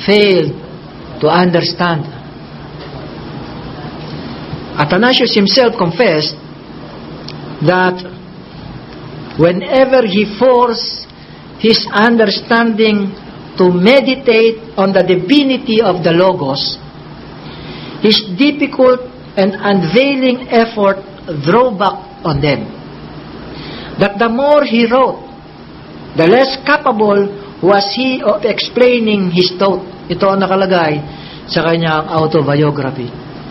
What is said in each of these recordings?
failed to understand. Athanasius himself confessed that whenever he forced his understanding to meditate on the divinity of the Logos, his difficult and unavailing effort drove back on them. That the more he wrote, the less capable was he of explaining his thought. Ito ang nakalagay sa kanyang autobiography.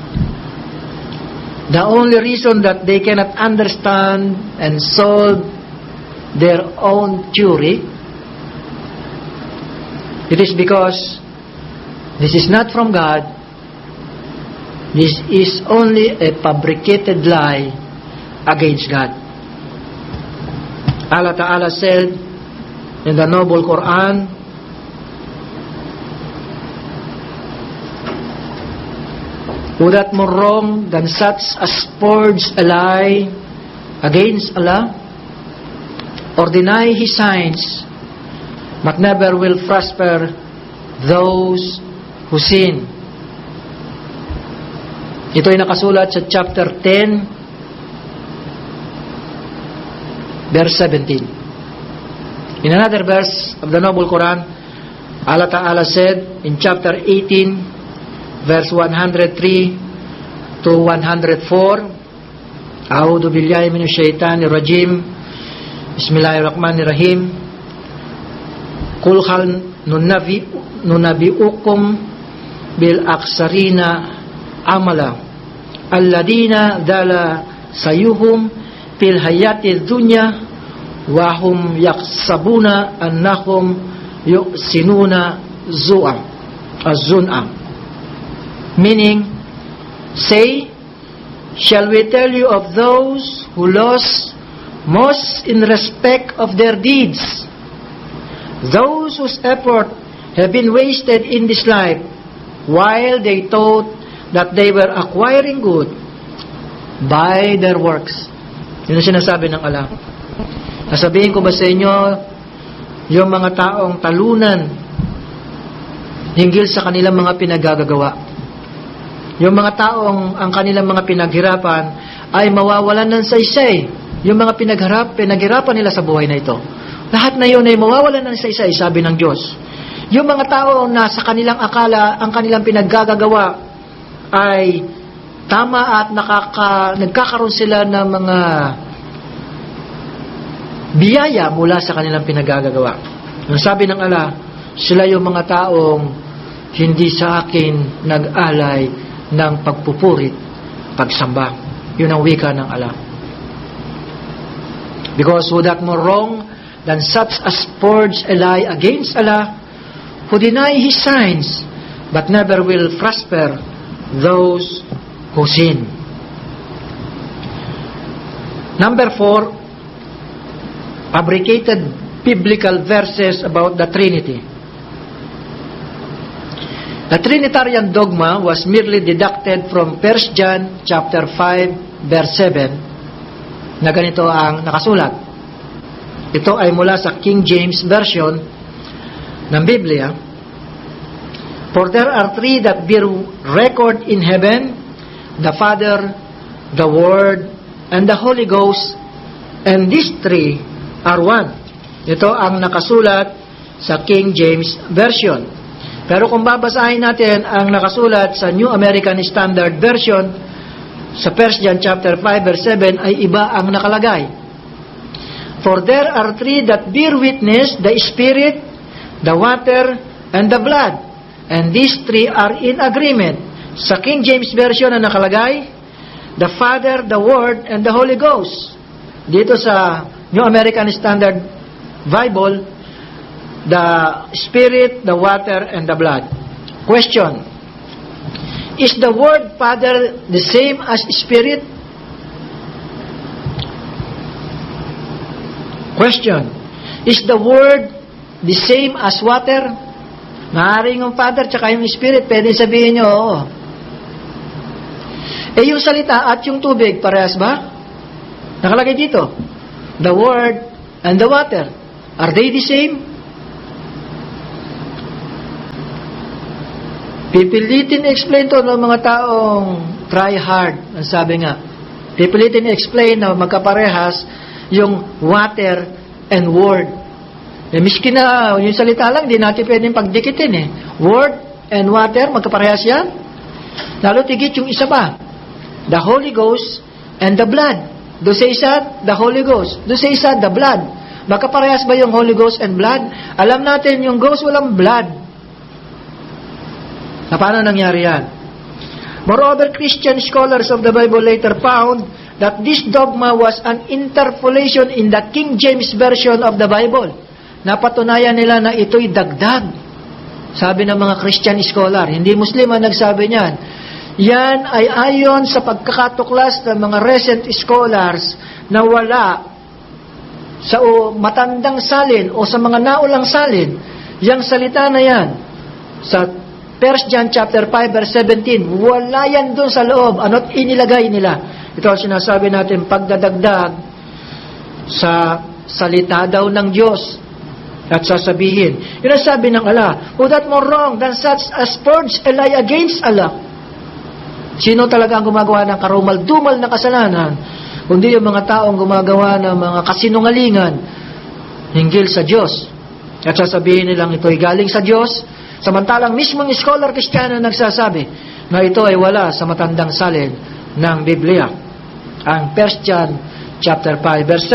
The only reason that they cannot understand and solve their own theory, it is because this is not from God. This is only a fabricated lie against God. Allah Ta'ala said in the Noble Quran, "Who that more wrong than such as forge a lie against Allah, or deny His signs, but never will prosper those who sin." Ito ay nakasulat sa chapter 10, verse 17. In another verse of the Noble Quran, Allah Ta'ala said in chapter 18, verse 103 to 104, A'udhu billahi minash shaitanir rajim. Bismillahirrahmanirrahim. Qul hal nunabiukum bil aksarina amala alladina dala sayuhum fil hayati dunya wa hum yaksabuna annahum yusinuna zun'a. Meaning, say, shall we tell you of those who lost most in respect of their deeds, those whose effort have been wasted in this life, while they thought that they were acquiring good by their works. Yun ang sinasabi ng Allah. Nasabihin ko ba sa inyo, yung mga taong talunan hinggil sa kanilang mga pinagagagawa, yung mga taong ang kanilang mga pinaghirapan ay mawawalan ng saysay, yung mga pinaghirapan nila sa buhay na ito, lahat na yun ay mawawalan ng saysay, sabi ng Diyos. Yung mga taong nasa kanilang akala ang kanilang pinaggagawa ay tama at nagkakaroon sila ng mga biyaya mula sa kanilang pinagagagawa. Ang sabi ng Allah, sila yung mga taong hindi sa akin nag-alay ng pagpupurit, pagsamba. Yun ang wika ng Allah. Because who that more wrong than such as forge a lie against Allah, who deny His signs, but never will prosper those who sin. Number 4, fabricated biblical verses about the Trinity. The Trinitarian dogma was merely deducted from 1 John chapter 5 verse 7 na ganito ang nakasulat. Ito ay mula sa King James Version ng Biblia. For there are three that bear record in heaven, the Father, the Word, and the Holy Ghost, and these three are one. Ito ang nakasulat sa King James Version. Pero kung babasahin natin ang nakasulat sa New American Standard Version, sa 1 John chapter 5 verse 7 ay iba ang nakalagay. For there are three that bear witness, the Spirit, the water, and the blood. And these three are in agreement. Sa King James Version na nakalagay, the Father, the Word, and the Holy Ghost. Dito sa New American Standard Bible, the Spirit, the water, and the blood. Question: is the word Father the same as Spirit? Question: is the word the same as water? Maaaring yung Father tsaka yung Spirit, pwede sabihin nyo, oo. Eh yung salita at yung tubig, parehas ba? Nakalagay dito, the Word and the water, are they the same? Pipilitin i-explain to ng mga taong try hard, ang sabi nga. Pipilitin i-explain na magkaparehas yung water and word. Miskin na yung salita lang, di natin pwedeng pagdikitin Word and water, magkaparehas yan. Lalo tigit yung isa pa. The Holy Ghost and the blood. Doon sa isa, the Holy Ghost. Doon sa isa, the blood. Magkaparehas ba yung Holy Ghost and blood? Alam natin, yung Ghost walang blood. Na paano nangyari yan? Moreover, Christian scholars of the Bible later found that this dogma was an interpolation in the King James Version of the Bible. Napatunayan nila na ito'y dagdag. Sabi ng mga Christian scholar, hindi Muslim ang nagsabi niyan. Yan ay ayon sa pagkakatuklas ng mga recent scholars na wala sa matandang salin o sa mga naulang salin. Yang salita na yan sa 1 John chapter 5 verse 17, wala yan doon sa loob. Ano't inilagay nila? Ito ang sinasabi natin, pagdadagdag sa salita daw ng Diyos. At sasabihin, yun ang sabi ng Allah, who that more wrong than such as purge a lie against Allah? Sino talaga ang gumagawa ng karumal-dumal na kasalanan? Kundi yung mga taong gumagawa ng mga kasinungalingan hinggil sa Diyos. At sasabihin nilang ito'y galing sa Diyos, samantalang mismong scholar Kristiyano nagsasabi na ito ay wala sa matandang salin ng Biblia. Ang 1 John chapter 5 verse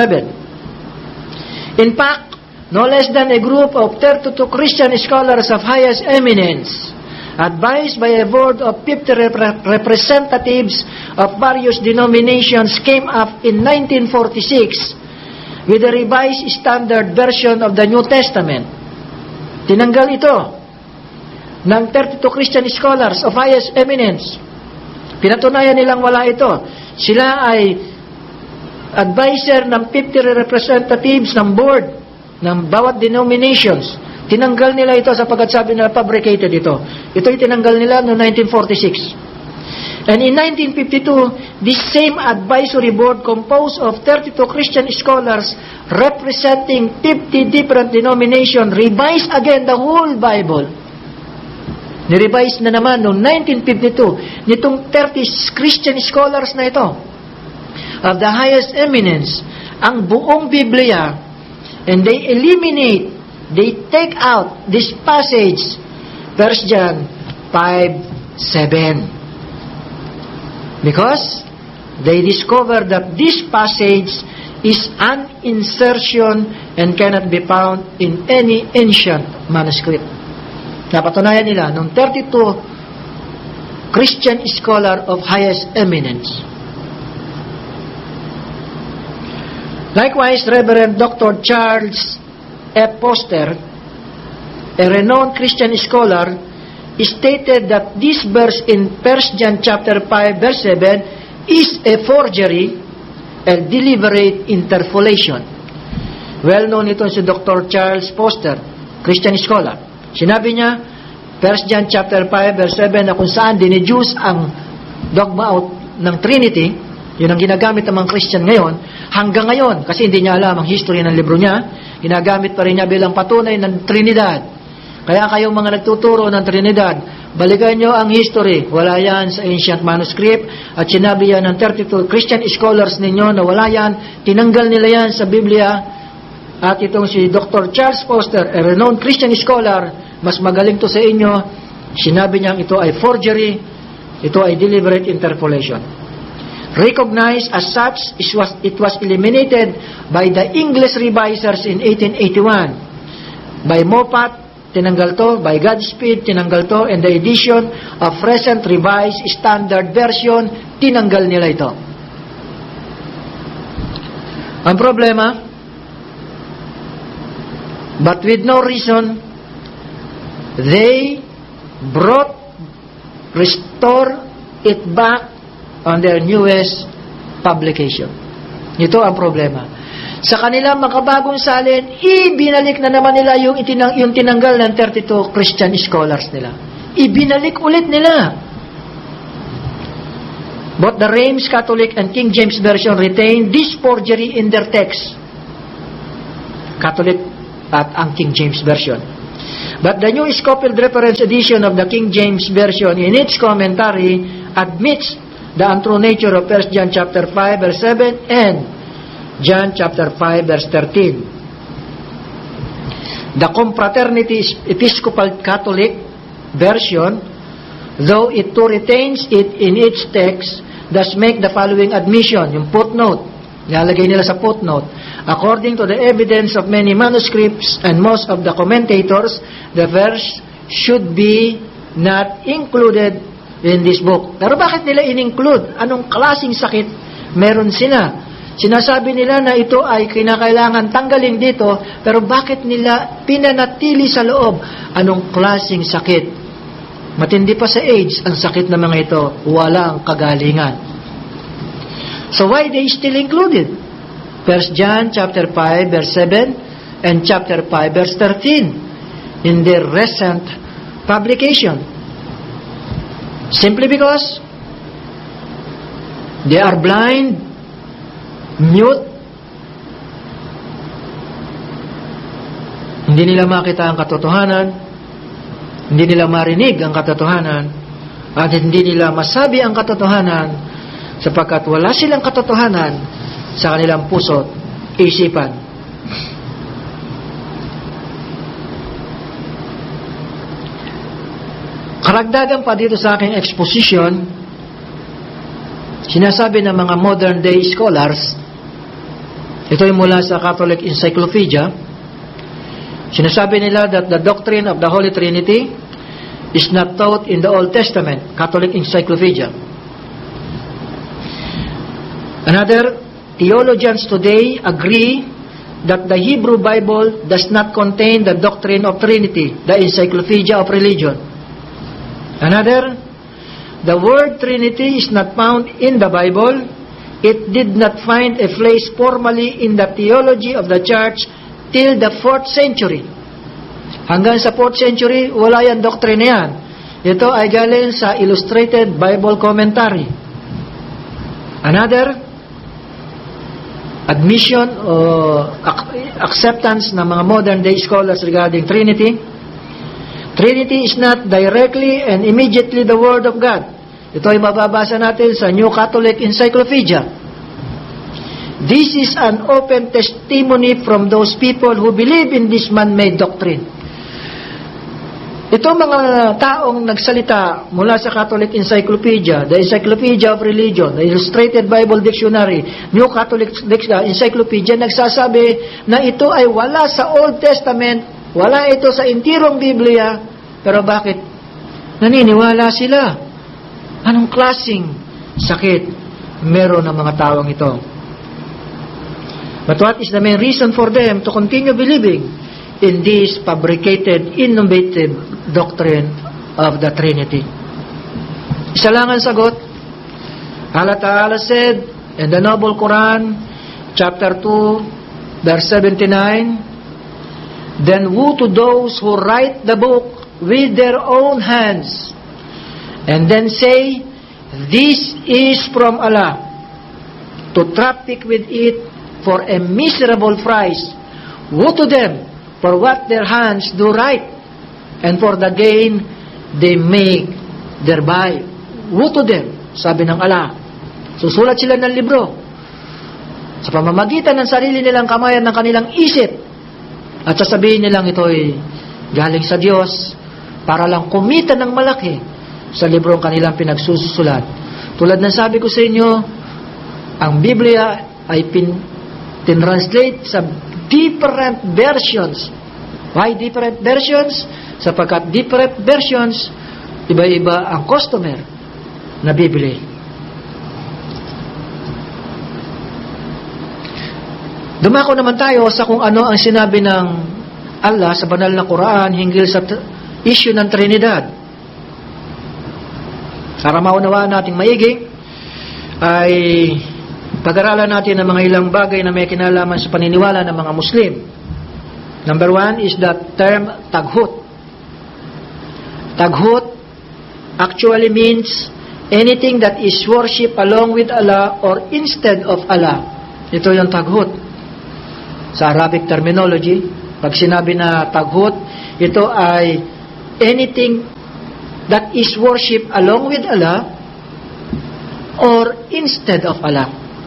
7. In fact, no less than a group of 32 Christian scholars of highest eminence, advised by a board of 50 representatives of various denominations, came up in 1946 with a revised standard version of the New Testament. Tinanggal ito ng 32 Christian scholars of highest eminence. Pinatunayan nilang wala ito. Sila ay advisor ng 50 representatives ng board ng bawat denominations. Tinanggal nila ito sapagkat sabi nila fabricated ito. Ito'y tinanggal nila noong 1946. And in 1952, this same advisory board composed of 32 Christian scholars representing 50 different denominations revised again the whole Bible. Nirevise na naman noong 1952 nitong 30 Christian scholars na ito of the highest eminence ang buong Biblia, and they take out this passage 1 John 5:7 because they discover that this passage is an insertion and cannot be found in any ancient manuscript. Napatunayan nila nung 32 Christian scholar of highest eminence. Likewise, Reverend Dr. Charles F. Foster, a renowned Christian scholar, stated that this verse in 1 John chapter 5 verse 7 is a forgery and deliberate interpolation. Well known ito si Dr. Charles Foster, Christian scholar. Sinabi niya, 1 John chapter 5 verse 7 na kung saan dineduce ang dogma out ng Trinity, yun ang ginagamit ng mga Christian ngayon, hanggang ngayon, kasi hindi niya alam ang history ng libro niya, ginagamit pa rin niya bilang patunay ng Trinidad. Kaya kayong mga nagtuturo ng Trinidad, balikan nyo ang history. Wala yan sa ancient manuscript, at sinabi yan ng 32 Christian scholars ninyo na wala yan, tinanggal nila yan sa Biblia. At itong si Dr. Charles Foster, a renowned Christian scholar, mas magaling to sa inyo, sinabi niyang ito ay forgery, ito ay deliberate interpolation. Recognized as such, it was eliminated by the English revisers in 1881. By Moffat, tinanggal to. By Godspeed, tinanggal to. And the edition of present revised standard version, tinanggal nila ito. Ang problema, but with no reason, they restore it back on their newest publication. Ito ang problema. Sa kanilang makabagong salin, ibinalik na naman nila yung tinanggal ng 32 Christian scholars nila. Ibinalik ulit nila. Both the Reims Catholic and King James Version retain this forgery in their text. Catholic at ang King James Version. But the New Scofield Reference Edition of the King James Version in its commentary admits the untrue nature of 1 John chapter 5 verse 7 and John chapter 5 verse 13. The Confraternity Episcopal Catholic Version, though it too retains it in its text, does make the following admission, yung footnote, nilalagay nila sa footnote. According to the evidence of many manuscripts and most of the commentators, the verse should be not included in this book. Pero bakit nila in-include? Anong klaseng sakit meron sila? Sinasabi nila na ito ay kinakailangan tanggalin dito, pero bakit nila pinanatili sa loob? Anong klaseng sakit? Matindi pa sa AIDS ang sakit ng mga ito. Walang kagalingan. So why they still included? 1 John chapter 5 verse 7 and chapter 5 verse 13 in their recent publication. Simply because they are blind, mute, hindi nila makita ang katotohanan, hindi nila marinig ang katotohanan, at hindi nila masabi ang katotohanan sapagkat wala silang katotohanan sa kanilang puso, isipan. Karagdagan pa dito sa aking exposition, sinasabi ng mga modern day scholars, ito ay mula sa Catholic Encyclopedia, sinasabi nila that the doctrine of the Holy Trinity is not taught in the Old Testament, Catholic Encyclopedia. Another, theologians today agree that the Hebrew Bible does not contain the doctrine of Trinity, the Encyclopedia of Religion. Another, the word Trinity is not found in the Bible. It did not find a place formally in the theology of the church till the 4th century. Hanggang sa 4th century, wala yan doktrina yan. Ito ay galing sa Illustrated Bible Commentary. Another, admission or acceptance ng mga modern day scholars regarding Trinity. Trinity is not directly and immediately the Word of God. Ito ay mababasa natin sa New Catholic Encyclopedia. This is an open testimony from those people who believe in this man-made doctrine. Itong mga taong nagsalita mula sa Catholic Encyclopedia, the Encyclopedia of Religion, the Illustrated Bible Dictionary, New Catholic Encyclopedia, nagsasabi na ito ay wala sa Old Testament, wala ito sa intirong Biblia, pero bakit? Naniniwala sila. Anong klaseng sakit meron ng mga taong ito? But what is the main reason for them to continue believing in this fabricated, innovative doctrine of the Trinity? Isa lang ang sagot. Allah Ta'ala said in the Noble Quran, chapter 2, verse 79, then woe to those who write the book with their own hands, and then say, this is from Allah, to traffic with it for a miserable price. Woe to them for what their hands do write, and for the gain they make thereby. Woe to them, sabi ng Allah. Susulat sila ng libro sa pamamagitan ng sarili nilang kamayan ng kanilang isip, at sasabihin nilang ito'y galing sa Diyos para lang kumita ng malaki sa librong kanilang pinagsusulat. Tulad ng sabi ko sa inyo, ang Biblia ay tinranslate sa different versions. Why different versions? Sapagkat different versions, iba-iba ang customer na bibili. Dumako naman tayo sa kung ano ang sinabi ng Allah sa banal na Quran hinggil sa issue ng Trinidad. Para maunawaan nating maigi, ay pag-aralan natin ang mga ilang bagay na may kinalaman sa paniniwala ng mga Muslim. Number 1 is the term taghut. Taghut actually means anything that is worship along with Allah or instead of Allah. Ito yung taghut. Sa Arabic terminology, pag sinabi na taghut, ito ay anything that is worship along with Allah or instead of Allah.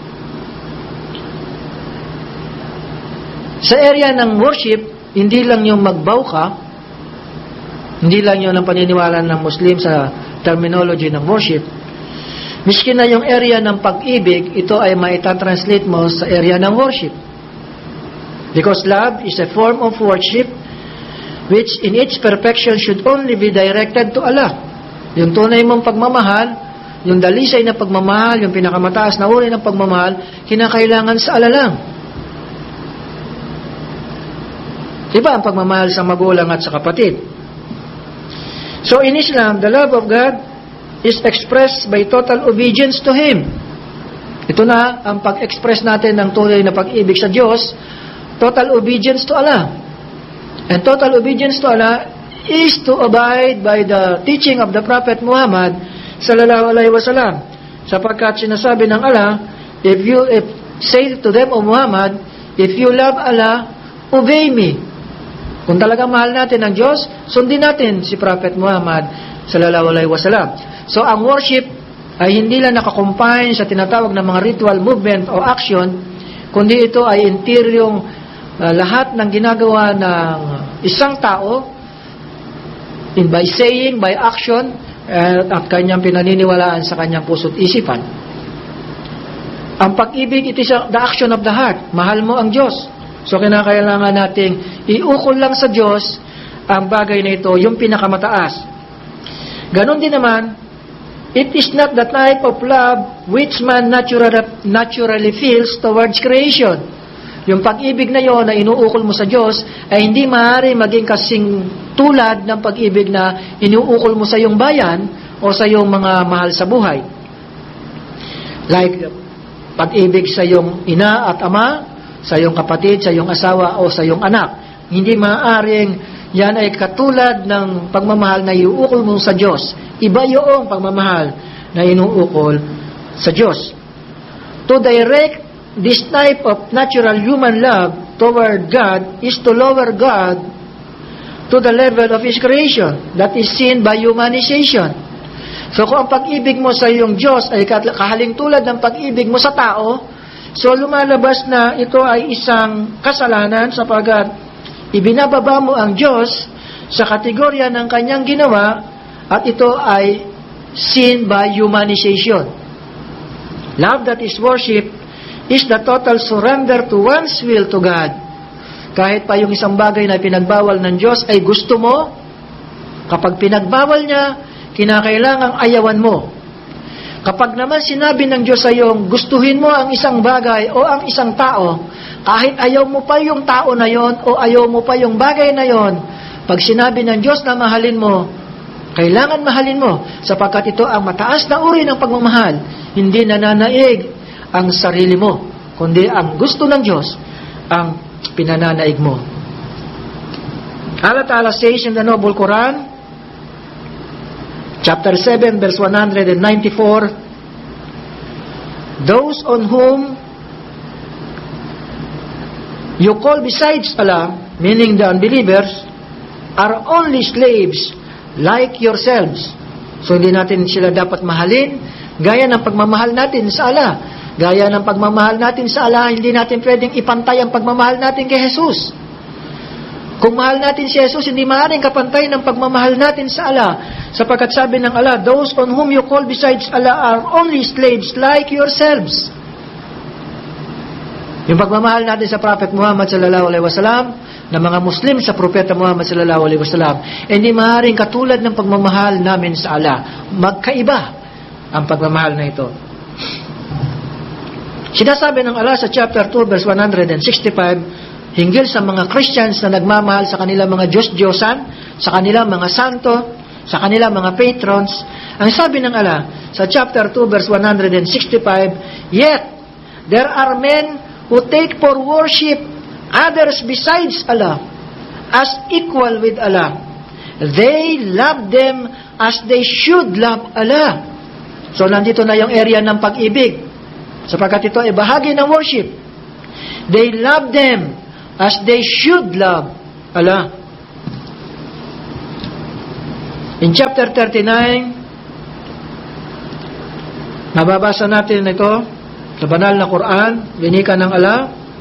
Sa area ng worship, hindi lang yung magbow ka, hindi lang yun ang paniniwala ng Muslim sa terminology ng worship. Miskin na yung area ng pag-ibig, ito ay maita-translate mo sa area ng worship. Because love is a form of worship which in its perfection should only be directed to Allah. Yung tunay mong pagmamahal, yung dalisay na pagmamahal, yung pinakamataas na uri ng pagmamahal, kinakailangan sa Allah lang. Iba ang pagmamahal sa magulang at sa kapatid. So in Islam, the love of God is expressed by total obedience to Him. Ito na ang pag-express natin ng tunay na pag-ibig sa Diyos, total obedience to Allah. And total obedience to Allah is to abide by the teaching of the Prophet Muhammad sallallahu alaihi wasallam. Sapagkat sinasabi ng Allah, if say to them, O Muhammad, if you love Allah, obey me. Kung talaga mahal natin ang Diyos, sundin natin si Prophet Muhammad sallallahu alaihi wasallam. So ang worship ay hindi lang nakakumpine sa tinatawag na mga ritual movement o action, kundi ito ay interiorong lahat ng ginagawa ng isang tao by saying, by action, at kanyang pinaniniwalaan sa kanyang puso't isipan. Ang pag-ibig, it is the action of the heart. Mahal mo ang Diyos. So kinakailangan nating iukol lang sa Diyos ang bagay na ito, yung pinakamataas. Ganon din naman, it is not the type of love which man naturally feels towards creation. Yung pag-ibig na yon na inuukol mo sa Diyos ay hindi maaari maging kasing tulad ng pag-ibig na inuukol mo sa iyong bayan o sa iyong mga mahal sa buhay. Like, pag-ibig sa iyong ina at ama, sa iyong kapatid, sa iyong asawa o sa iyong anak. Hindi maaaring yan ay katulad ng pagmamahal na iuukol mo sa Diyos. Iba yung pagmamahal na inuukol sa Diyos. To direct this type of natural human love toward God is to lower God to the level of His creation that is seen by humanization. So kung ang pag-ibig mo sa iyong Diyos ay kahaling tulad ng pag-ibig mo sa tao, so lumalabas na ito ay isang kasalanan sapagkat ibinababa mo ang Diyos sa kategorya ng kanyang ginawa at ito ay seen by humanization. Love that is worship is the total surrender to one's will to God. Kahit pa yung isang bagay na pinagbawal ng Diyos ay gusto mo, kapag pinagbawal niya, kinakailangang ayawan mo. Kapag naman sinabi ng Diyos sa iyong gustuhin mo ang isang bagay o ang isang tao, kahit ayaw mo pa yung tao na yon o ayaw mo pa yung bagay na yon, pag sinabi ng Diyos na mahalin mo, kailangan mahalin mo sapagkat ito ang mataas na uri ng pagmamahal. Hindi nananaig ang sarili mo, kundi ang gusto ng Diyos ang pinananaig mo. Allah Ta'ala says in the Noble Quran, chapter 7, verse 194, those on whom you call besides Allah, meaning the unbelievers, are only slaves like yourselves. So hindi natin sila dapat mahalin gaya ng pagmamahal natin sa Allah. Gaya ng pagmamahal natin sa Allah, hindi natin pwedeng ipantay ang pagmamahal natin kay Jesus. Kung mahal natin si Jesus, hindi maaaring kapantay ng pagmamahal natin sa Allah. Sapagkat sabi ng Allah, those on whom you call besides Allah are only slaves like yourselves. Yung pagmamahal natin sa Prophet Muhammad sallallahu alaihi wasallam, na mga Muslim sa Propeta Muhammad sallallahu alaihi wasallam, hindi maaaring katulad ng pagmamahal namin sa Allah. Magkaiba ang pagmamahal na ito. Sinasabi ng Allah sa chapter 2 verse 165 hinggil sa mga Christians na nagmamahal sa kanilang mga Diyos-Diyosan, sa kanilang mga santo, sa kanilang mga patrons. Ang sabi ng Allah sa chapter 2 verse 165, yet there are men who take for worship others besides Allah as equal with Allah. They love them as they should love Allah. So nandito na yung area ng pag-ibig. Sapagkat ito ay bahagi ng worship. They love them as they should love Allah. In chapter 39, mababasa natin ito sa banal na Quran, winika ng Allah.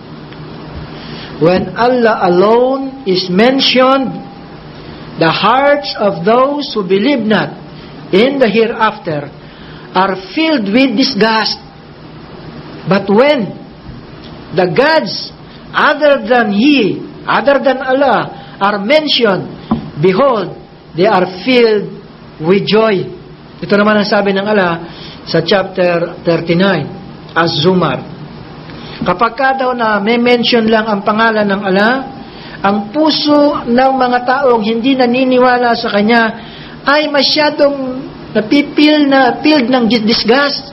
When Allah alone is mentioned, the hearts of those who believe not in the hereafter are filled with disgust. But when the gods other than Allah are mentioned, behold, they are filled with joy. Ito naman ang sabi ng Allah sa chapter 39, Az-Zumar. Kapag daw na may mention lang ang pangalan ng Allah, ang puso ng mga taong hindi naniniwala sa Kanya ay masyadong filled ng disgust.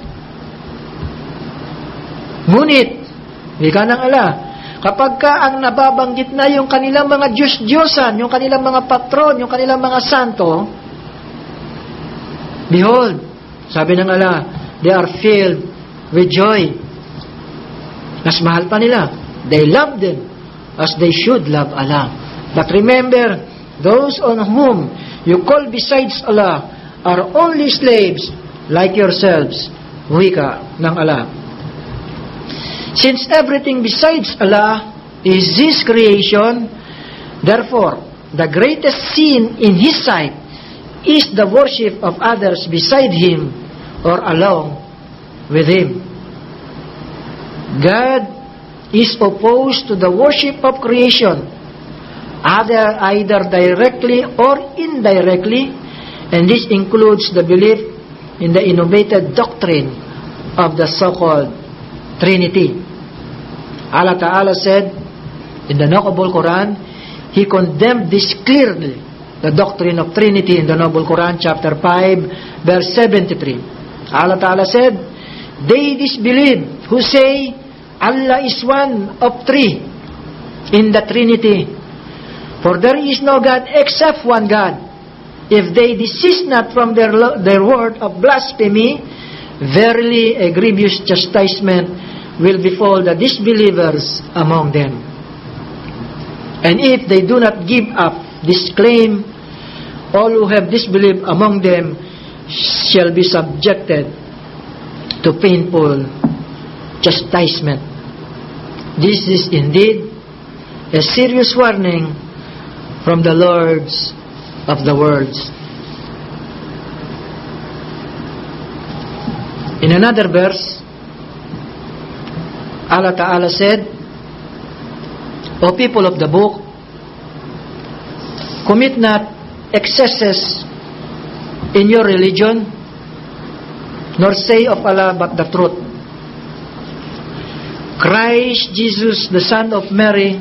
Ngunit, wika ng Allah, kapag ang nababanggit na yung kanilang mga Diyos-Diyosan, yung kanilang mga patron, yung kanilang mga santo, behold, sabi ng Allah, they are filled with joy. Mas mahal pa nila. They love them as they should love Allah. But remember, those on whom you call besides Allah are only slaves like yourselves. Wika ng Allah. Since everything besides Allah is His creation, therefore, the greatest sin in His sight is the worship of others beside Him or along with Him. God is opposed to the worship of creation, either directly or indirectly, and this includes the belief in the innovated doctrine of the so-called Trinity. Allah Ta'ala said in the Noble Quran, He condemned this clearly, the doctrine of Trinity in the Noble Quran, chapter 5, verse 73. Allah Ta'ala said, they disbelieve who say Allah is one of three in the Trinity. For there is no God except one God. If they desist not from their word of blasphemy, verily a grievous chastisement will befall the disbelievers among them. And if they do not give up this claim, all who have disbelieved among them shall be subjected to painful chastisement. This is indeed a serious warning from the Lords of the worlds. In another verse, Allah Ta'ala said, O people of the book, commit not excesses in your religion, nor say of Allah but the truth. Christ Jesus, the Son of Mary,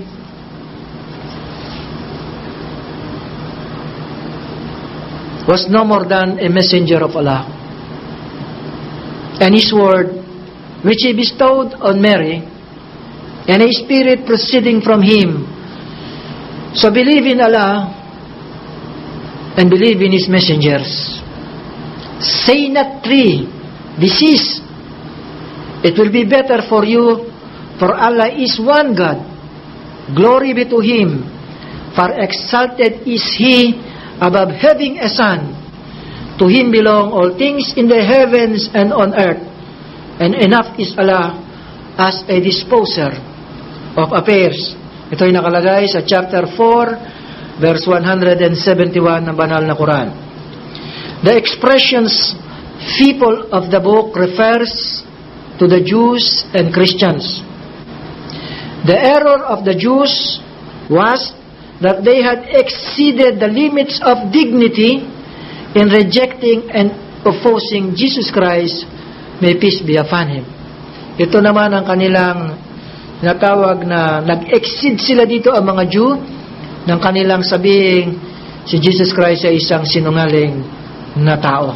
was no more than a messenger of Allah. And His word, which He bestowed on Mary, and a spirit proceeding from Him. So believe in Allah, and believe in His messengers. Say not three, desist. It will be better for you, for Allah is one God. Glory be to Him, for exalted is He above having a son. To Him belong all things in the heavens and on earth, and enough is Allah as a disposer of affairs. Ito ay nakalagay sa chapter 4, verse 171 ng banal na Quran. The expressions people of the book refers to the Jews and Christians. The error of the Jews was that they had exceeded the limits of dignity in rejecting and opposing Jesus Christ, may peace be upon Him. Ito naman ang kanilang natawag na nag-exceed sila dito ang mga Jew ng kanilang sabihing si Jesus Christ ay isang sinungaling na tao.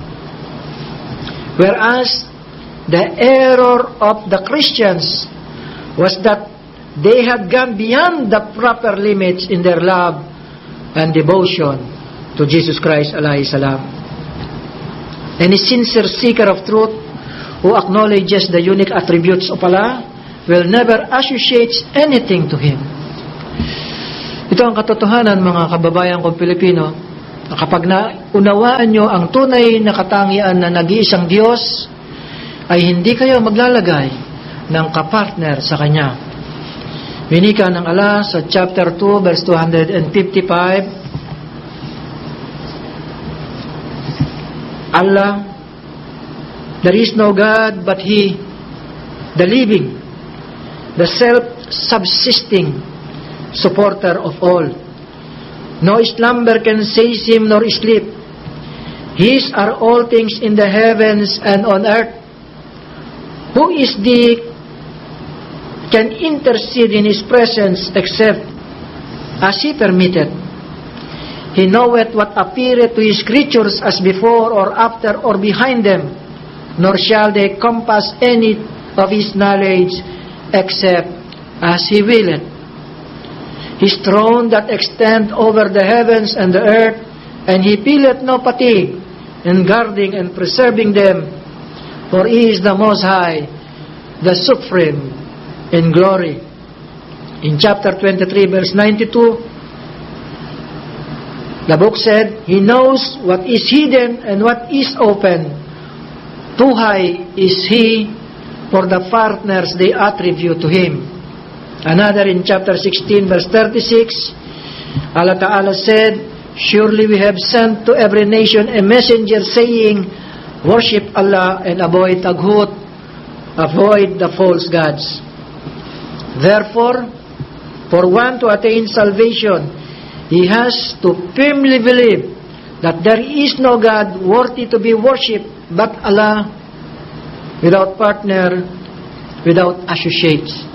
Whereas the error of the Christians was that they had gone beyond the proper limits in their love and devotion to Jesus Christ alayhi salam. Any sincere seeker of truth who acknowledges the unique attributes of Allah will never associate anything to Him. Ito ang katotohanan, mga kababayan kong Pilipino, Kapag naunawaan nyo ang tunay na katangian na nag-iisang Diyos, ay hindi kayo maglalagay ng kapartner sa Kanya. Winika ng Allah sa chapter 2, verse 255, Allah, there is no God but He, the living, the self-subsisting supporter of all. No slumber can seize Him nor sleep. His are all things in the heavens and on earth. Who is can intercede in His presence except as He permitted? He knoweth what appeareth to His creatures as before or after or behind them, nor shall they compass any of His knowledge except as He willeth. His throne that extend over the heavens and the earth, and He feeleth no fatigue in guarding and preserving them, for He is the Most High, the Supreme in glory. In chapter 23, verse 92, the book said, He knows what is hidden and what is open. Too high is He for the partners they attribute to Him. Another in chapter 16, verse 36, Allah Ta'ala said, Surely we have sent to every nation a messenger saying, Worship Allah and avoid taghut, avoid the false gods. Therefore, for one to attain salvation, he has to firmly believe that there is no God worthy to be worshipped but Allah, without partner, without associates.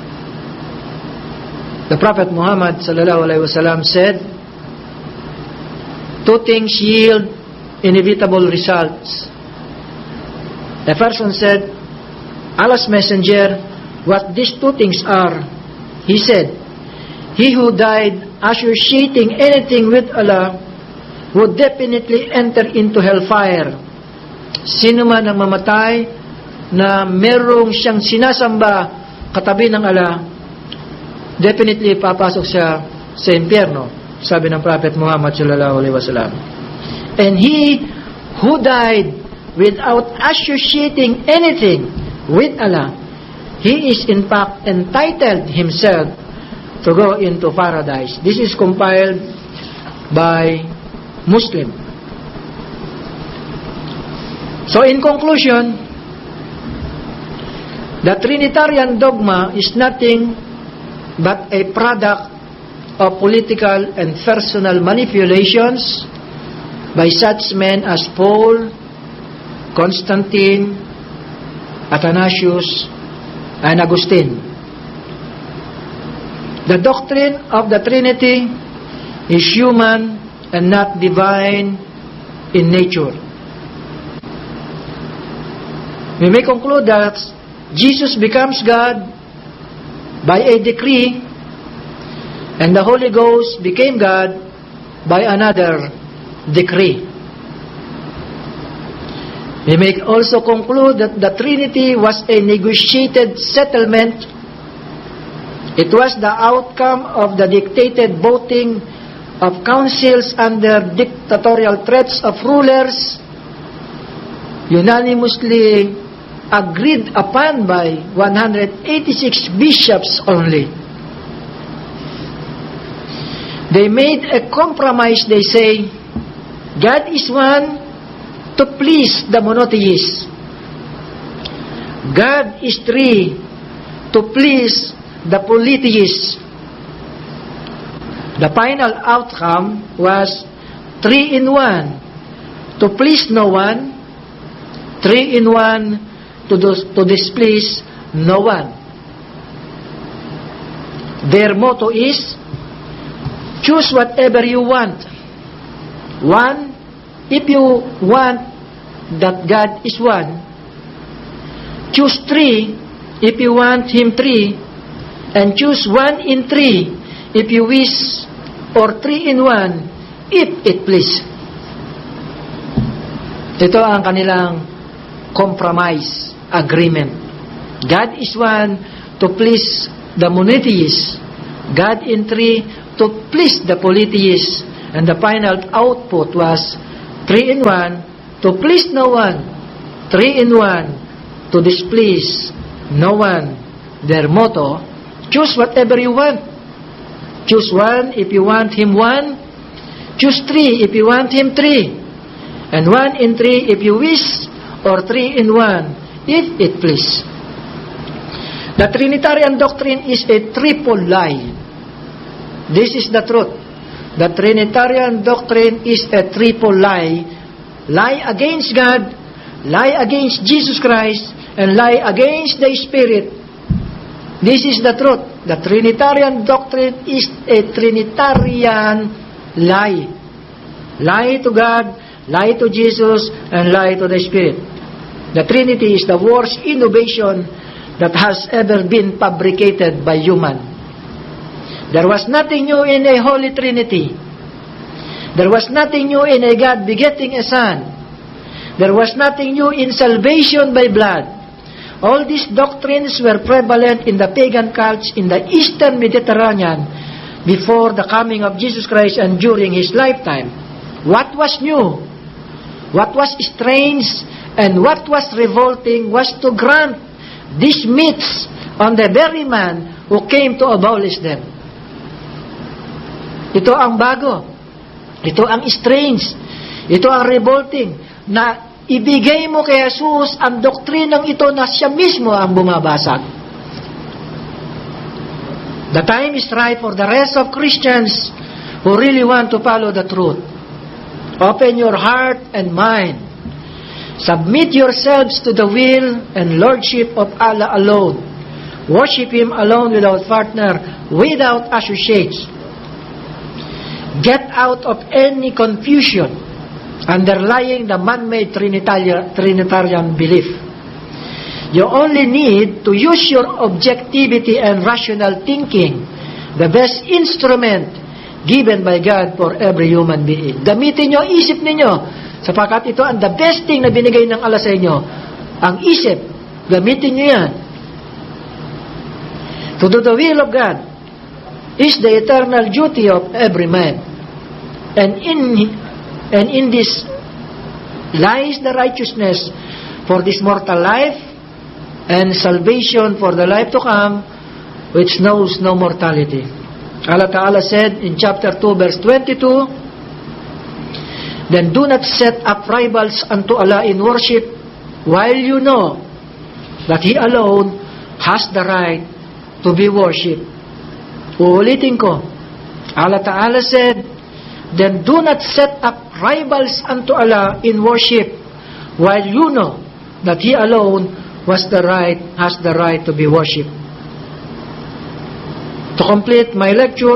The Prophet Muhammad sallallahu alaihi wasallam said, two things yield inevitable results. A person said, Allah's messenger, what these two things are? He said, he who died associating anything with Allah would definitely enter into hellfire. Sino man ang mamatay na merong siyang sinasamba katabi ng Allah, definitely papasok siya sa impyerno, sabi ng Prophet Muhammad sallallahu alaihi wasallam. And he who died without associating anything with Allah, he is in fact entitled himself to go into paradise. This is compiled by Muslim. So in conclusion, the Trinitarian dogma is nothing but a product of political and personal manipulations by such men as Paul, Constantine, Athanasius, and Augustine. The doctrine of the Trinity is human and not divine in nature. We may conclude that Jesus becomes God by a decree, and the Holy Ghost became God by another decree. We may also conclude that the Trinity was a negotiated settlement. It was the outcome of the dictated voting of councils under dictatorial threats of rulers, unanimously agreed upon by 186 bishops only. They made a compromise, they say, God is one to please the monotheists. God is three to please the polytheists. The final outcome was 3 in 1 to please no one, 3 in 1 to displease no one. Their motto is, choose whatever you want. 1, if you want that God is one. Choose 3, if you want Him 3. And choose 1 in 3, if you wish, or 3 in 1, if it please. Ito ang kanilang compromise agreement. God is one to please the monotheists. God in 3 to please the polytheists. And the final output was 3 in 1 to please no one, 3 in 1 to displease no one. Their motto, choose whatever you want. Choose 1 if you want him 1. Choose 3 if you want him 3. And 1 in 3 if you wish, or 3 in 1 if it please. The Trinitarian doctrine is a triple lie. This is the truth. The Trinitarian doctrine is a triple lie. Lie against God, lie against Jesus Christ, and lie against the Spirit. This is the truth. The Trinitarian doctrine is a Trinitarian lie. Lie to God, lie to Jesus, and lie to the Spirit. The Trinity is the worst innovation that has ever been fabricated by human. There was nothing new in a Holy Trinity. There was nothing new in a God begetting a Son. There was nothing new in salvation by blood. All these doctrines were prevalent in the pagan cults in the Eastern Mediterranean before the coming of Jesus Christ and during His lifetime. What was new, what was strange, and what was revolting was to grant these myths on the very man who came to abolish them. Ito ang bago. Ito ang strange. Ito ang revolting. Na ibigay mo kay Jesus ang doktrinang ito na siya mismo ang bumabasag. The time is right for the rest of Christians who really want to follow the truth. Open your heart and mind. Submit yourselves to the will and lordship of Allah alone. Worship Him alone without partner, without associates. Get out of any confusion underlying the man-made Trinitarian belief. You only need to use your objectivity and rational thinking, the best instrument given by God for every human being. Gamitin nyo ang isip ninyo, sapagkat ito ang the best thing na binigay ng Allah sa inyo. Ang isip, gamitin nyo yan. To do the will of God is the eternal duty of every man. And in this lies the righteousness for this mortal life and salvation for the life to come, which knows no mortality. Allah Ta'ala said in chapter 2 verse 22, then do not set up rivals unto Allah in worship, while you know that He alone has the right to be worshipped. Uulitin ko. Allah Ta'ala said, then do not set up rivals unto Allah in worship, while you know that He alone has the right to be worshipped. To complete my lecture,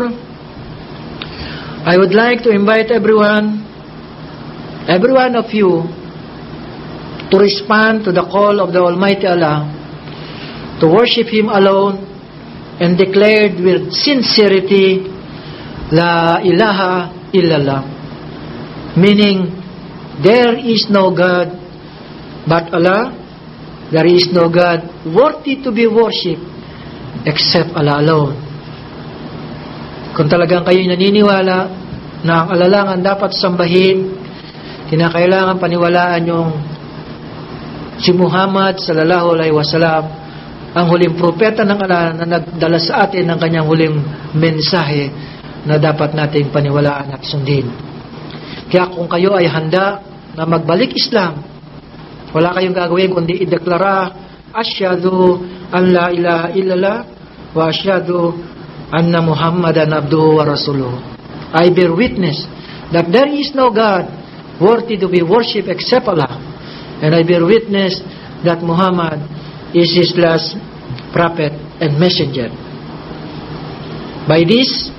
I would like to invite every one of you to respond to the call of the Almighty Allah, to worship Him alone, and declared with sincerity, La ilaha illallah, meaning there is no God but Allah. There is no God worthy to be worshipped except Allah alone. Kung talagang kayo naniniwala na ang Allah lang ang dapat sambahin, kinakailangan paniwalaan yung si Muhammad sallallahu alaihi wasallam, ang huling propeta ng Allah na nagdala sa atin ng kanyang huling mensahe na dapat nating paniwalaan at sundin. Kaya kung kayo ay handa na magbalik Islam, wala kayong gagawin kundi ideklara, asyhadu an la ilaha illallah wa asyhadu anna Muhammadan abduhu wa rasuluhu. I bear witness that there is no God worthy to be worshipped except Allah, and I bear witness that Muhammad is His last prophet and messenger. By this,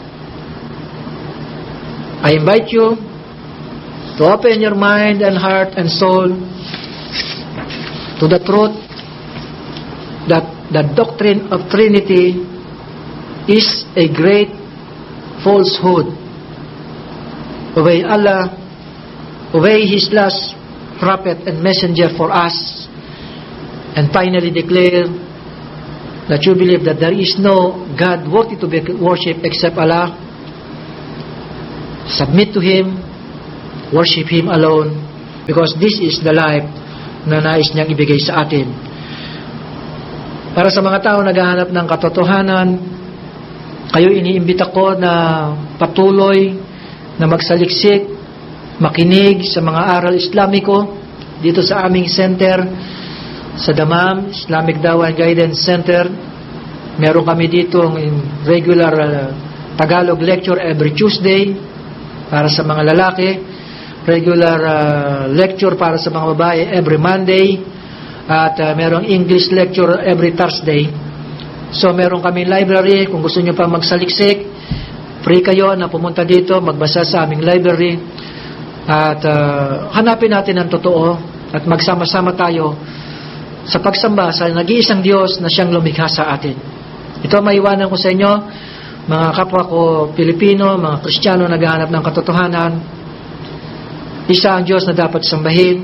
I invite you to open your mind and heart and soul to the truth that the doctrine of Trinity is a great falsehood. Obey Allah, obey His last prophet and messenger for us, and finally declare that you believe that there is no God worthy to be worshipped except Allah. submit to Him, worship Him alone, because this is the life na nais niyang ibigay sa atin. Para sa mga tao naghahanap ng katotohanan, kayo iniimbita ko na patuloy na magsaliksik, makinig sa mga aral Islamiko dito sa aming center sa Damam Islamic Dawah and Guidance Center. Meron kami dito in regular Tagalog lecture every Tuesday para sa mga lalaki, regular lecture para sa mga babae every Monday, at merong English lecture every Thursday. So meron kami library. Kung gusto nyo pa magsaliksik, free kayo na pumunta dito, magbasa sa aming library, at hanapin natin ang totoo at magsama-sama tayo sa pagsamba sa nag-iisang Diyos na siyang lumikha sa atin. Ito maiwanan ko sa inyo, mga kapwa ko Pilipino, mga Kristiyano naghahanap ng katotohanan. Isa ang Diyos na dapat sambahin,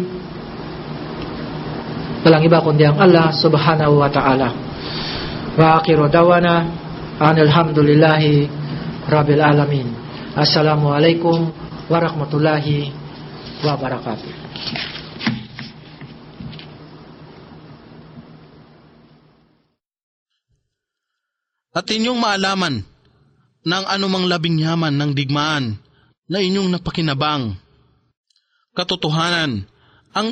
walang iba kundi ang Allah subhanahu wa ta'ala. Wa akhiru dawana alhamdulillahi rabbil alamin. Assalamu alaikum warahmatullahi wabarakatuh. At inyong maalaman ng anumang labing yaman ng digmaan na inyong napakinabang. Katotohanan, ang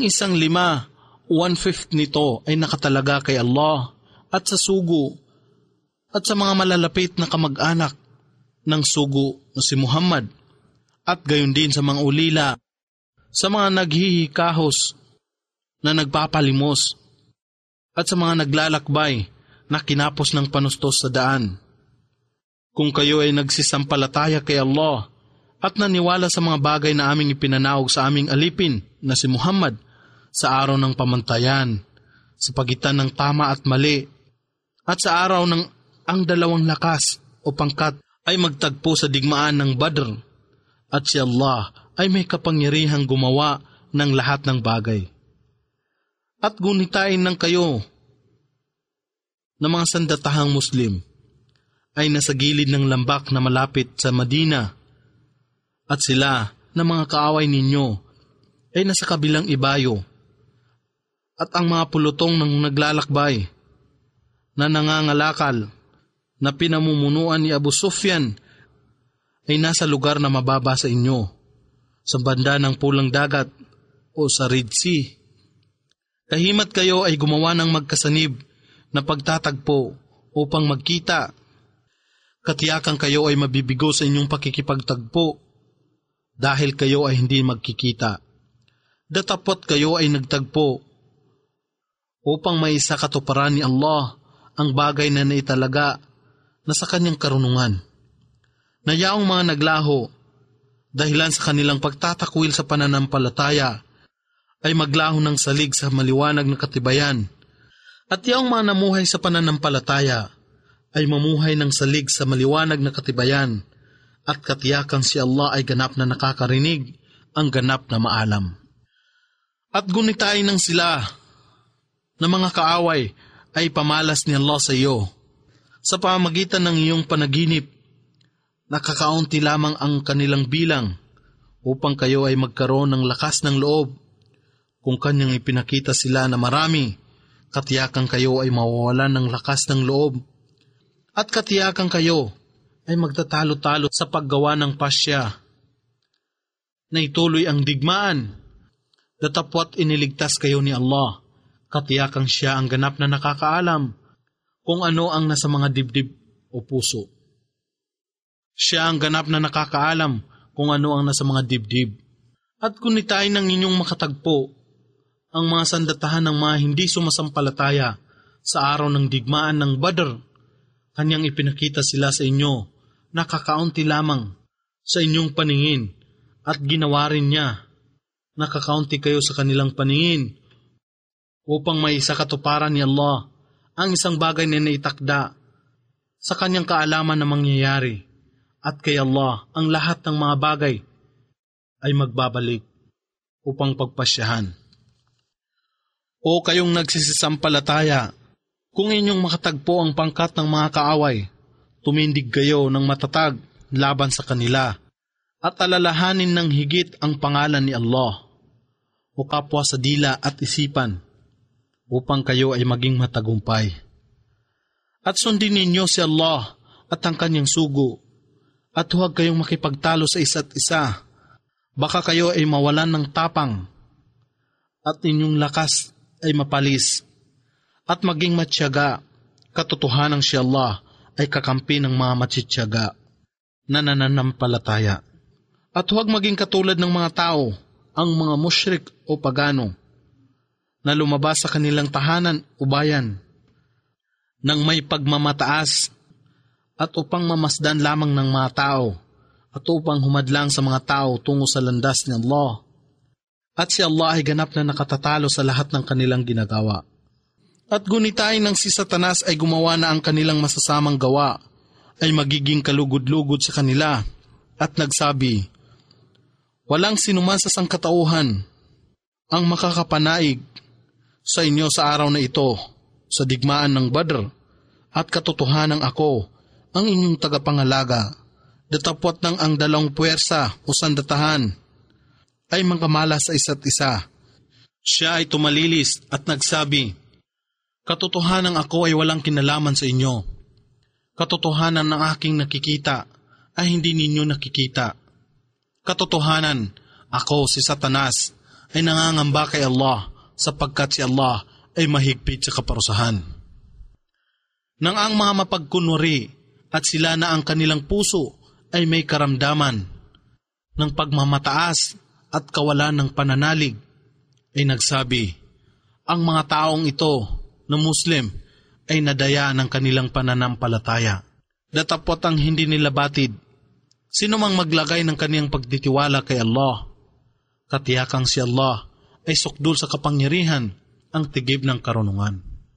1/5 nito ay nakatalaga kay Allah at sa sugo at sa mga malalapit na kamag-anak ng sugo na si Muhammad, at gayon din sa mga ulila, sa mga naghihikahos na nagpapalimos, at sa mga naglalakbay na kinapos ng panustos sa daan. Kung kayo ay nagsisampalataya kay Allah at naniwala sa mga bagay na aming ipinanaog sa aming alipin na si Muhammad sa araw ng pamantayan, sa pagitan ng tama at mali, at sa araw ng ang dalawang lakas o pangkat ay magtagpo sa digmaan ng Badr, at si Allah ay may kapangyarihang gumawa ng lahat ng bagay. At gunitain ng kayo na mga sandatahang Muslim ay nasa gilid ng lambak na malapit sa Madina, at sila na mga kaaway ninyo ay nasa kabilang ibayo, at ang mga pulutong ng naglalakbay na nangangalakal na pinamumunuan ni Abu Sufyan ay nasa lugar na mababa sa inyo, sa banda ng pulang dagat o sa Red Sea. Kahimat kayo ay gumawa ng magkasanib na pagtatagpo upang magkita. Katiyakan kayo ay mabibigo sa inyong pakikipagtagpo dahil kayo ay hindi magkikita. Datapot kayo ay nagtagpo upang maisa katuparan ni Allah ang bagay na naitalaga na sa kanyang karunungan. Nayaong mga naglaho dahilan sa kanilang pagtatakwil sa pananampalataya ay maglaho ng salig sa maliwanag na katibayan. At yaong mga namuhay sa pananampalataya ay mamuhay ng salig sa maliwanag na katibayan, at katiyakan si Allah ay ganap na nakakarinig, ang ganap na maalam. At gunitain ng sila na mga kaaway ay pamalas ni Allah sa iyo. Sa pamamagitan ng iyong panaginip, nakakaunti lamang ang kanilang bilang upang kayo ay magkaroon ng lakas ng loob. Kung kanyang ipinakita sila na marami, katiyakan kayo ay mawawalan ng lakas ng loob, at katiyakan kayo ay magtatalo-talo sa paggawa ng pasya na ituloy ang digmaan. Datapwat iniligtas kayo ni Allah, katiyakan siya ang ganap na nakakaalam kung ano ang nasa mga dibdib o puso. Siya ang ganap na nakakaalam kung ano ang nasa mga dibdib. At kunitain ng inyong makatagpo ang mga sandatahan ng mga hindi sumasampalataya sa araw ng digmaan ng Badr. Kanyang ipinakita sila sa inyo, nakakaunti lamang sa inyong paningin, at ginawa rin niya, nakakaunti kayo sa kanilang paningin, upang may isa katuparan ni Allah ang isang bagay na naitakda sa kanyang kaalaman na mangyayari, at kay Allah ang lahat ng mga bagay ay magbabalik upang pagpasyahan. O kayong nagsisisampalataya, kung inyong makatagpo ang pangkat ng mga kaaway, tumindig kayo ng matatag laban sa kanila, at alalahanin ng higit ang pangalan ni Allah o kapwa sa dila at isipan upang kayo ay maging matagumpay. At sundin ninyo si Allah at ang kanyang sugo at huwag kayong makipagtalo sa isa't isa. Baka kayo ay mawalan ng tapang at inyong lakas ay mapalis at maging matyaga. Katotohanan si Allah ay kakampi ng mga matsityaga na nananampalataya. At huwag maging katulad ng mga tao, ang mga musyrik o pagano, na lumabas sa kanilang tahanan o bayan nang may pagmamataas at upang mamasdan lamang ng mga tao at upang humadlang sa mga tao tungo sa landas ni Allah. At si Allah ay ganap na nakatatalo sa lahat ng kanilang ginagawa. At gunitain ng si Satanas ay gumawa na ang kanilang masasamang gawa ay magiging kalugod-lugod sa kanila at nagsabi, walang sinuman sa sangkatauhan ang makakapanaig sa inyo sa araw na ito sa digmaan ng Badr at katotohanan ako ang inyong tagapangalaga. Datapwat ng ang dalawang puwersa o sandatahan ay magkamala sa isa't isa. Siya ay tumalilis at nagsabi, katotohanan ako ay walang kinalaman sa inyo. Katotohanan ng aking nakikita ay hindi ninyo nakikita. Katotohanan, ako si Satanas ay nangangamba kay Allah sapagkat si Allah ay mahigpit sa kaparusahan. Nang ang mga mapagkunwari at sila na ang kanilang puso ay may karamdaman ng pagmamataas at kawalan ng pananalig, ay nagsabi, ang mga taong ito na Muslim ay nadaya ng kanilang pananampalataya. Datapwat ang hindi nila batid. Sino mang maglagay ng kaniyang pagtitiwala kay Allah, katiyakang si Allah ay sukdul sa kapangyarihan ang tigib ng karunungan.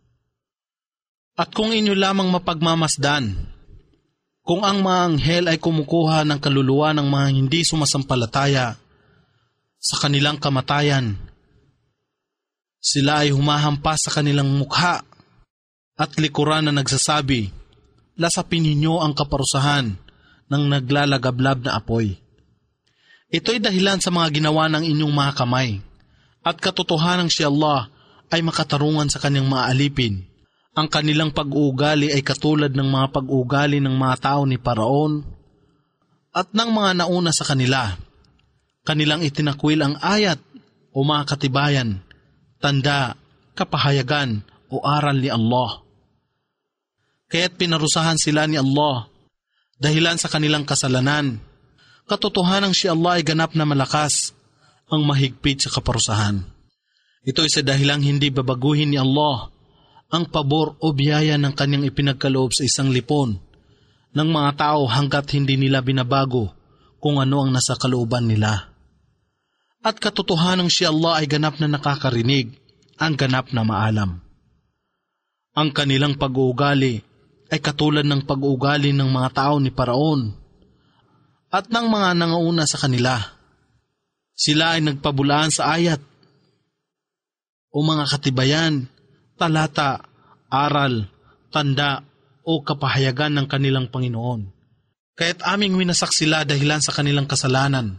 At kung inyo lamang mapagmamasdan, kung ang mga anghel ay kumukuha ng kaluluwa ng mga hindi sumasampalataya sa kanilang kamatayan, sila ay humahampas sa kanilang mukha at likuran na nagsasabi, lasapin ninyo ang kaparusahan ng naglalagablab na apoy. Ito'y dahilan sa mga ginawa ng inyong mga kamay, at katotohanan si Allah ay makatarungan sa kanyang mga alipin. Ang kanilang pag-uugali ay katulad ng mga pag-uugali ng mga tao ni Paraon at ng mga nauna sa kanila. Kanilang itinakwil ang ayat o mga katibayan, tanda, kapahayagan o aral ni Allah. Kaya't pinarusahan sila ni Allah dahilan sa kanilang kasalanan. Katotohanan si Allah ay ganap na malakas, ang mahigpit sa kaparusahan. Ito ay sa dahilang hindi babaguhin ni Allah ang pabor o biyaya ng kanyang ipinagkaloob sa isang lipon ng mga tao hanggat hindi nila binabago kung ano ang nasa kalooban nila. At katotohanan si Allah ay ganap na nakakarinig, ang ganap na maalam. Ang kanilang pag-uugali ay katulad ng pag-uugali ng mga tao ni Paraon at ng mga nangauna sa kanila. Sila ay nagpabulaan sa ayat o mga katibayan, talata, aral, tanda o kapahayagan ng kanilang Panginoon. Kaya't aming winasak sila dahilan sa kanilang kasalanan.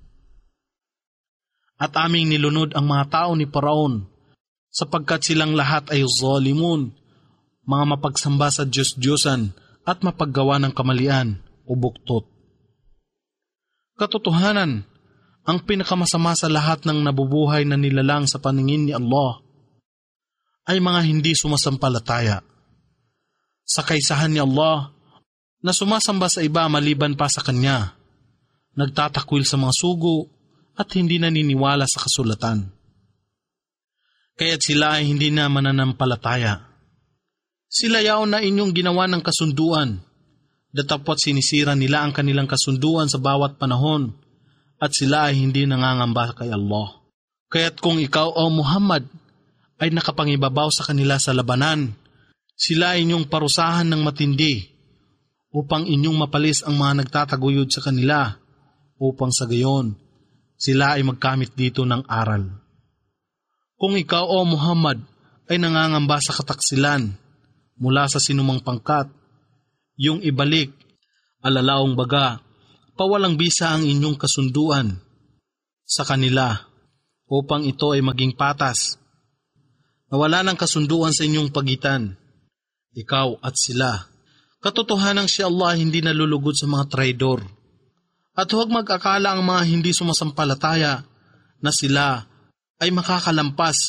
At aming nilunod ang mga tao ni Paraon sapagkat silang lahat ay zalimun, mga mapagsamba sa Diyos-Diyosan at mapaggawa ng kamalian o buktot. Katotohanan, ang pinakamasama sa lahat ng nabubuhay na nilalang sa paningin ni Allah ay mga hindi sumasampalataya. Sa kaisahan ni Allah na sumasamba sa iba maliban pa sa Kanya, nagtatakwil sa mga sugo at hindi naniniwala sa kasulatan. Kaya't sila ay hindi na mananampalataya. Sila yaon na inyong ginawa ng kasunduan, datapwat sinisira nila ang kanilang kasunduan sa bawat panahon, at sila ay hindi nangangamba kay Allah. Kaya't kung ikaw o Muhammad ay nakapangibabaw sa kanila sa labanan, sila ay inyong parusahan ng matindi upang inyong mapalis ang mga nagtataguyod sa kanila, upang sa gayon sila ay magkamit dito ng aral. Kung ikaw o Muhammad ay nangangamba sa kataksilan mula sa sinumang pangkat, yung ibalik, alalaong baga, pawalang bisa ang inyong kasunduan sa kanila upang ito ay maging patas. Nawala ng kasunduan sa inyong pagitan, ikaw at sila. Katotohanang si Allah hindi nalulugod sa mga traidor. At huwag mag-akala ang mga hindi sumasampalataya na sila ay makakalampas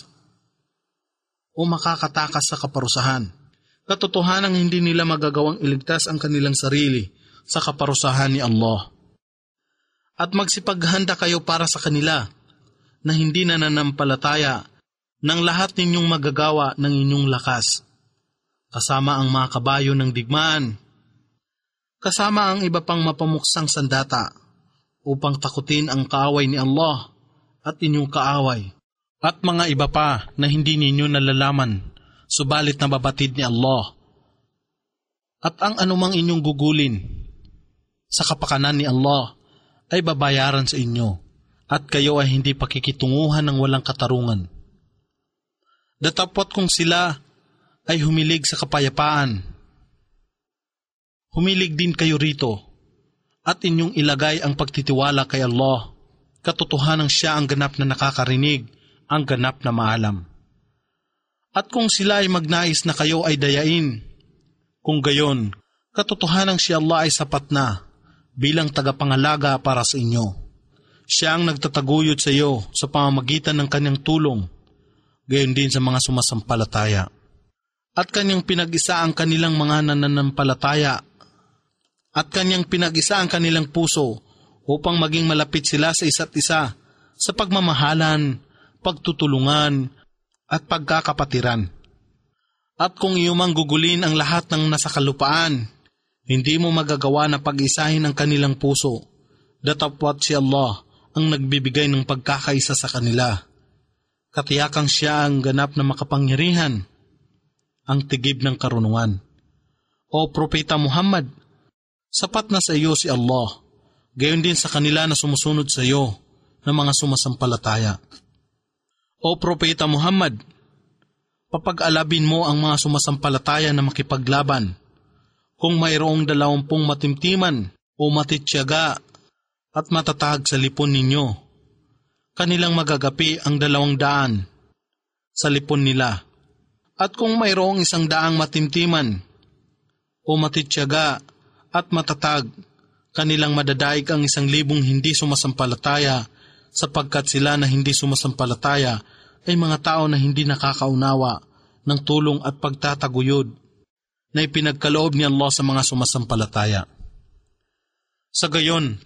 o makakatakas sa kaparusahan. Katotohanang hindi nila magagawang iligtas ang kanilang sarili sa kaparusahan ni Allah. At magsipaghanda kayo para sa kanila na hindi nananampalataya ng lahat ninyong magagawa ng inyong lakas, kasama ang mga kabayo ng digmaan, kasama ang iba pang mapamuksang sandata, upang takutin ang kaaway ni Allah at inyong kaaway, at mga iba pa na hindi ninyo nalalaman, subalit nababatid ni Allah. At ang anumang inyong gugulin sa kapakanan ni Allah ay babayaran sa inyo, at kayo ay hindi pakikitunguhan ng walang katarungan. Datapot kung sila ay humilig sa kapayapaan, humilig din kayo rito, at inyong ilagay ang pagtitiwala kay Allah. Katotohanang siya ang ganap na nakakarinig, ang ganap na maalam. At kung sila ay magnais na kayo ay dayain, kung gayon, katotohanang si Allah ay sapat na bilang tagapangalaga para sa inyo. Siya ang nagtataguyod sa iyo sa pamamagitan ng kanyang tulong, gayon din sa mga sumasampalataya. At kanyang pinag-isa ang kanilang mga nananampalataya, at kanyang pinag-isa ang kanilang puso upang maging malapit sila sa isa't isa sa pagmamahalan, pagtutulungan, at pagkakapatiran. At kung iyumang gugulin ang lahat ng nasa kalupaan, hindi mo magagawa na pag-isahin ang kanilang puso. Datapwat si Allah ang nagbibigay ng pagkakaisa sa kanila. Katiyakang siya ang ganap na makapangyarihan, ang tigib ng karunungan. O Propeta Muhammad, sapat na sa iyo si Allah, gayon din sa kanila na sumusunod sa iyo na mga sumasampalataya. O Propeta Muhammad, papag-alabin mo ang mga sumasampalataya na makipaglaban. Kung mayroong 20 matimtiman o matityaga at matatag sa lipon ninyo, kanilang magagapi ang 200 sa lipon nila. At kung mayroong 100 matimtiman o matityaga at matatag, kanilang madadaig ang 1,000 hindi sumasampalataya, sapagkat sila na hindi sumasampalataya ay mga tao na hindi nakakaunawa ng tulong at pagtataguyod na ipinagkaloob ni Allah sa mga sumasampalataya. Sa gayon,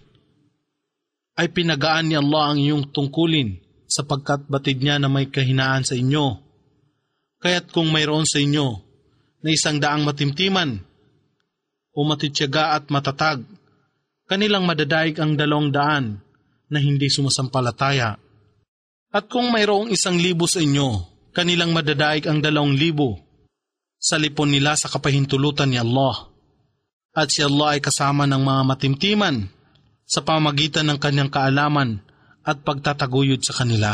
ay pinagaan ni Allah ang iyong tungkulin sapagkat batid niya na may kahinaan sa inyo. Kaya't kung mayroon sa inyo na 100 matimtiman o matityaga at matatag, kanilang madadaig ang 200 na hindi sumasampalataya. At kung mayroong 1,000 sa inyo, kanilang madadaig ang 2,000 sa lipon nila sa kapahintulutan ni Allah. At si Allah ay kasama ng mga matimtiman sa pamamagitan ng kanyang kaalaman at pagtataguyod sa kanila.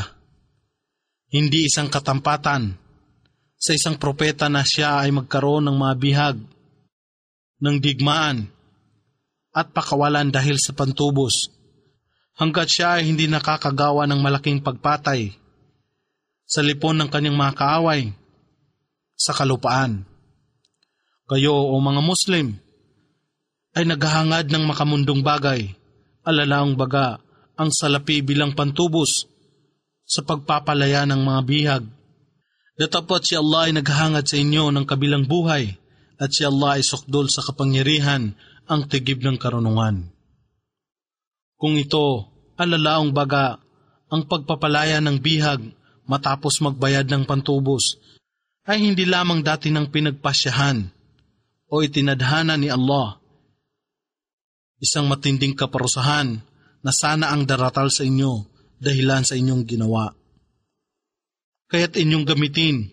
Hindi isang katampatan sa isang propeta na siya ay magkaroon ng mga bihag, ng digmaan at pakawalan dahil sa pantubos, hanggat siya ay hindi nakakagawa ng malaking pagpatay sa lipon ng kanyang mga kaaway sa kalupaan. Kayo o mga Muslim ay naghahangad ng makamundong bagay, alalaang baga ang salapi bilang pantubos sa pagpapalaya ng mga bihag. Datapot si Allah ay naghahangad sa inyo ng kabilang buhay, at si Allah ay sukdol sa kapangyarihan, ang tigib ng karunungan. Kung ito, alalaang baga ang pagpapalaya ng bihag matapos magbayad ng pantubos, ay hindi lamang dati ng pinagpasyahan o itinadhana ni Allah, isang matinding kaparusahan na sana ang daratal sa inyo dahilan sa inyong ginawa. Kaya't inyong gamitin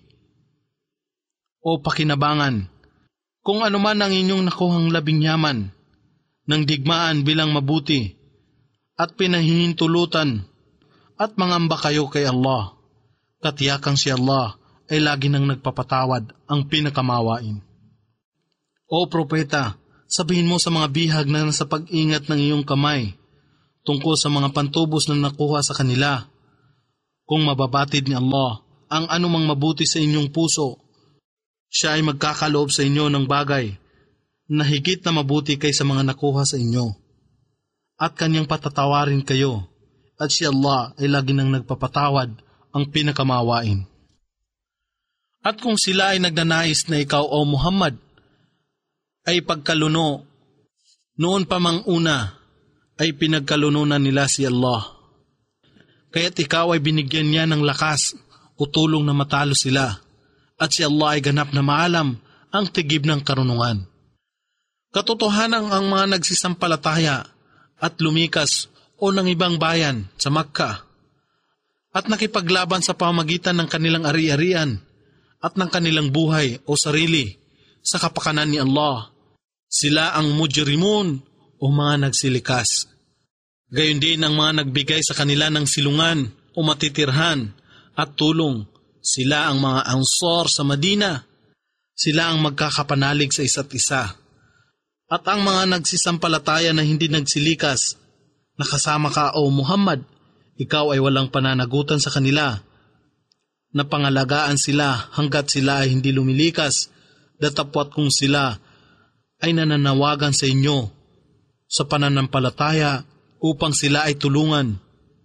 o pakinabangan kung anuman ang inyong nakuhang labing yaman ng digmaan bilang mabuti at pinahihintulutan at mangamba kayo kay Allah. Katiyakang si Allah ay lagi nang nagpapatawad, ang pinakamawain. O Propeta, sabihin mo sa mga bihag na nasa pag-ingat ng iyong kamay tungkol sa mga pantubos na nakuha sa kanila. Kung mababatid ni Allah ang anumang mabuti sa inyong puso, siya ay magkakaloob sa inyo ng bagay na higit na mabuti kaysa mga nakuha sa inyo. At kanyang patatawarin kayo, at si Allah ay lagi nang nagpapatawad ang pinakamawain. At kung sila ay nagnanais na ikaw o Muhammad ay pagkaluno, noon pa mang una ay pinagkalununan nila si Allah. Kaya't ikaw ay binigyan niya ng lakas o tulong na matalo sila, at si Allah ay ganap na maalam ang tigib ng karunungan. Katotohanan ang mga nagsisampalataya at lumikas o ng ibang bayan sa Makkah at nakipaglaban sa pamamagitan ng kanilang ari-arian at ng kanilang buhay o sarili sa kapakanan ni Allah. Sila ang mujrimun o mga nagsilikas. Gayon din ang mga nagbigay sa kanila ng silungan o matitirhan at tulong. Sila ang mga ansar sa Madina. Sila ang magkakapanalig sa isa't isa. At ang mga nagsisampalataya na hindi nagsilikas, nakasama ka o Muhammad, ikaw ay walang pananagutan sa kanila. Napangalagaan sila hanggat sila ay hindi lumilikas, datapwat kung sila ay nananawagan sa inyo sa pananampalataya upang sila ay tulungan.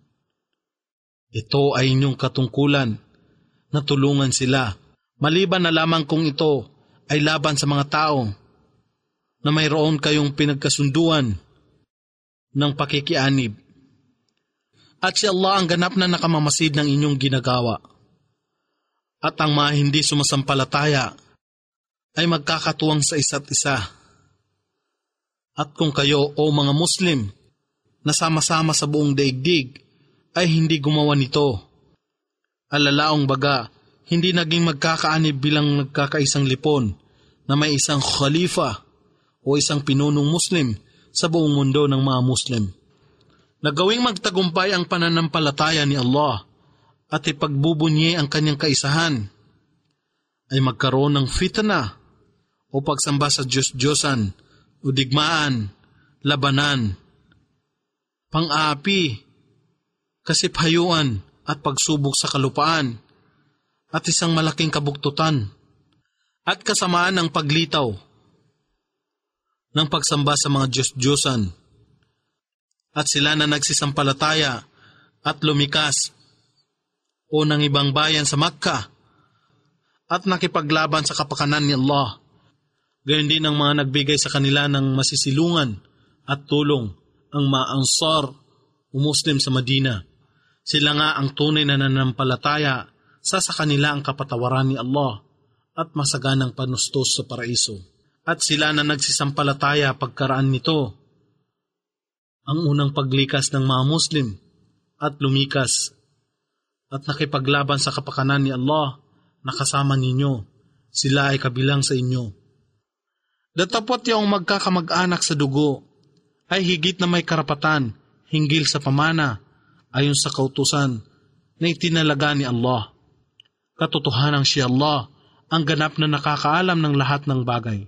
Ito ay inyong katungkulan na tulungan sila, maliban na lamang kung ito ay laban sa mga tao na mayroon kayong pinagkasunduan ng pakikianib. At si Allah ang ganap na nakamamasid ng inyong ginagawa. At ang mga hindi sumasampalataya ay magkakatuwang sa isa't isa. At kung kayo o mga Muslim na sama-sama sa buong daigdig ay hindi gumawa nito, alalaong baga, hindi naging magkakaanib bilang nagkakaisang lipon na may isang khalifa o isang pinunong Muslim sa buong mundo ng mga Muslim. Nagawing magtagumpay ang pananampalataya ni Allah at ipagbubunyi ang kanyang kaisahan, ay magkaroon ng fitna o pagsamba sa Diyos-Diyosan o digmaan, labanan, pang-aapi, kasiphayuan at pagsubok sa kalupaan at isang malaking kabuktutan at kasamaan ng paglitaw ng pagsamba sa mga Diyos-Diyosan. At sila na nagsisampalataya at lumikas o ng ibang bayan sa Makkah at nakipaglaban sa kapakanan ni Allah. Gayon din ang mga nagbigay sa kanila ng masisilungan at tulong, ang mga Ansar o Muslim sa Madina. Sila nga ang tunay na nananampalataya sa kanila ang kapatawaran ni Allah at masaganang panustos sa paraiso. At sila na nagsisampalataya pagkaraan nito, ang unang paglikas ng mga Muslim at lumikas at nakipaglaban sa kapakanan ni Allah na kasama ninyo, sila ay kabilang sa inyo. Datapot yung magkakamag-anak sa dugo ay higit na may karapatan hinggil sa pamana ayon sa kautusan na itinalaga ni Allah. Katotohanang si Allah ang ganap na nakakaalam ng lahat ng bagay.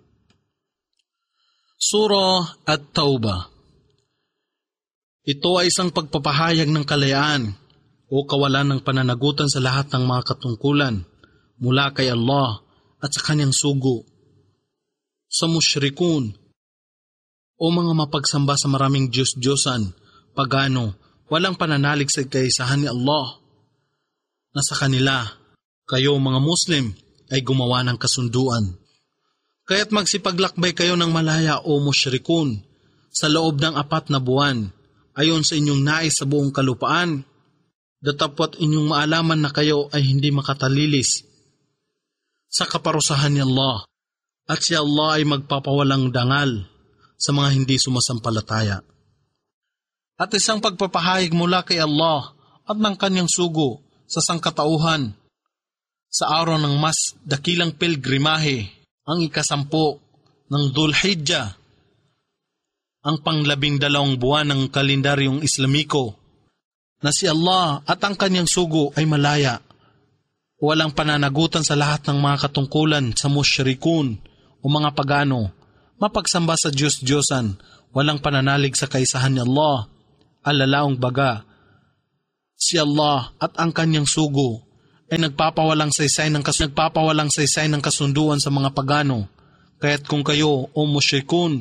Surah At-Tawbah. Ito ay isang pagpapahayag ng kalayaan o kawalan ng pananagutan sa lahat ng mga katungkulan mula kay Allah at sa kanyang sugo, sa musyrikun o mga mapagsamba sa maraming Diyos-Diyosan, pagano, walang pananalig sa kaisahan ni Allah, na sa kanila, kayo mga Muslim ay gumawa ng kasunduan. Kaya't magsipaglakbay kayo ng malaya o musyrikun sa loob ng 4 na buwan, ayon sa inyong nais sa buong kalupaan, datapwat inyong maalaman na kayo ay hindi makatalilis sa kaparusahan ni Allah, at si Allah ay magpapawalang dangal sa mga hindi sumasampalataya. At isang pagpapahayag mula kay Allah at ng kanyang sugo sa sangkatauhan sa araw ng mas dakilang pilgrimahe, ang 10 ng Dhul Hijjah, ang pang-12 buwan ng kalendaryong Islamiko, na si Allah at ang kanyang sugo ay malaya, walang pananagutan sa lahat ng mga katungkulan sa musyrikun o mga pagano, mapagsamba sa Diyos-Diyosan, walang pananalig sa kaisahan ni Allah. Alalaong baga, si Allah at ang kanyang sugo ay nagpapawalang saysay ng kasunduan sa mga pagano. Kaya't kung kayo o musyrikun